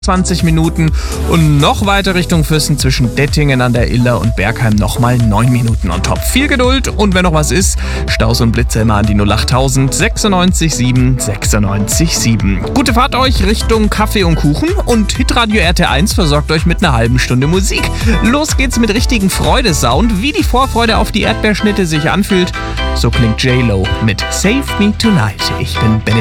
20 Minuten und noch weiter Richtung Füssen zwischen Dettingen an der Iller und Bergheim nochmal 9 Minuten on top. Viel Geduld und wenn noch was ist, Staus und Blitze immer an die 08000 96 7 96 7. Gute Fahrt euch Richtung Kaffee und Kuchen und Hitradio RT1 versorgt euch mit einer halben Stunde Musik. Los geht's mit richtigen Freudesound, wie die Vorfreude auf die Erdbeerschnitte sich anfühlt. So klingt J-Lo mit Save Me Tonight. Ich bin Benedikt.